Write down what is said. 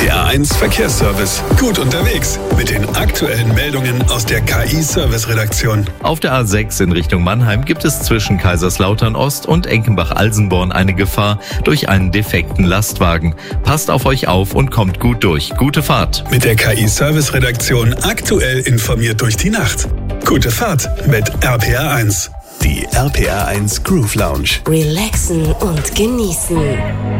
RPA1 Verkehrsservice. Gut unterwegs mit den aktuellen Meldungen aus der KI-Service-Redaktion. Auf der A6 in Richtung Mannheim gibt es zwischen Kaiserslautern Ost und Enkenbach-Alsenborn eine Gefahr durch einen defekten Lastwagen. Passt auf euch auf und kommt gut durch. Gute Fahrt. Mit der KI-Service-Redaktion aktuell informiert durch die Nacht. Gute Fahrt mit RPA1. Die RPA1 Groove Lounge. Relaxen und genießen.